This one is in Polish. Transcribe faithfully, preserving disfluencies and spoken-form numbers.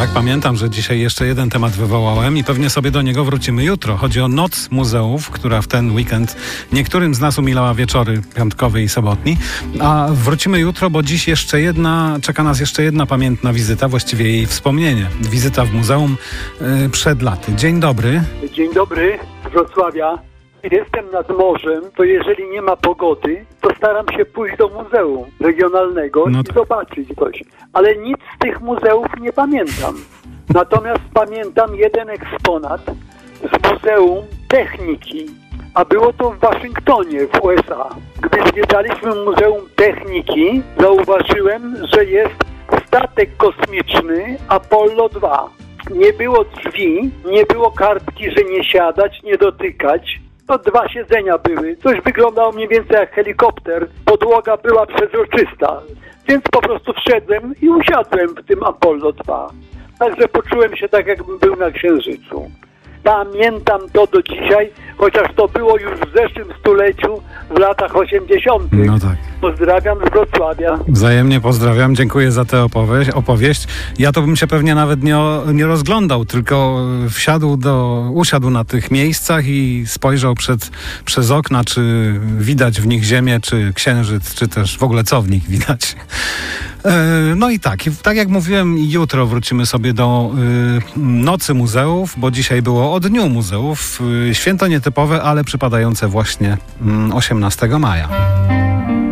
Tak, pamiętam, że dzisiaj jeszcze jeden temat wywołałem i pewnie sobie do niego wrócimy jutro. Chodzi o Noc Muzeów, która w ten weekend niektórym z nas umilała wieczory piątkowy i sobotni. A wrócimy jutro, bo dziś jeszcze jedna, czeka nas jeszcze jedna pamiętna wizyta, właściwie jej wspomnienie. Wizyta w muzeum yy, przed laty. Dzień dobry. Dzień dobry z Wrocławia. Jestem nad morzem, to jeżeli nie ma pogody, to staram się pójść do muzeum regionalnego no to... i zobaczyć coś. Ale nic z tych muzeów nie pamiętam. Natomiast pamiętam jeden eksponat z Muzeum Techniki, a było to w Waszyngtonie w U S A. Gdy zwiedzaliśmy Muzeum Techniki, zauważyłem, że jest statek kosmiczny Apollo dwa. Nie było drzwi, nie było kartki, że nie siadać, nie dotykać. To dwa siedzenia były. Coś wyglądało mniej więcej jak helikopter. Podłoga była przezroczysta. Więc po prostu wszedłem i usiadłem w tym Apollo dwa. Także poczułem się tak, jakbym był na Księżycu. Pamiętam to do dzisiaj, chociaż to było już w zeszłym stuleciu, w latach osiemdziesiątych. No tak. Pozdrawiam z Wrocławia. Wzajemnie pozdrawiam, dziękuję za tę opowieść. opowieść. Ja to bym się pewnie nawet nie, nie rozglądał, tylko wsiadł do, usiadł na tych miejscach i spojrzał przed, przez okna, czy widać w nich ziemię, czy księżyc, czy też w ogóle co w nich widać. No i tak, tak jak mówiłem, jutro wrócimy sobie do y, Nocy Muzeów, bo dzisiaj było o Dniu Muzeów. Święto nietypowe, ale przypadające właśnie y, osiemnastego maja.